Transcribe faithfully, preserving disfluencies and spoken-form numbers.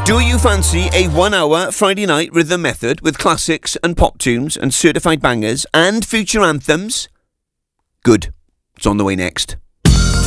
Do you fancy a one-hour Friday night rhythm method with classics and pop tunes and certified bangers and future anthems? Good. It's on the way next.